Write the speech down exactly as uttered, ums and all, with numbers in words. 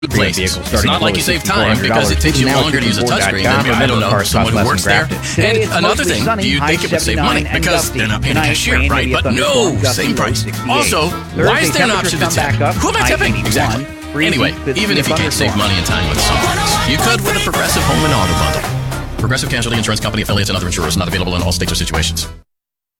places. It's not like you save time because it takes you longer to use a touchscreen than, I don't know, someone who works there. And another thing, you think it would save money because they're not paying a cashier, right? But no, same price. Also, why is there an option to tip? Who am I tipping? Exactly. Anyway, even if you can't save money and time with someone, you could with a Progressive Home and Auto Bundle. Progressive Casualty Insurance Company affiliates and other insurers not available in all states or situations.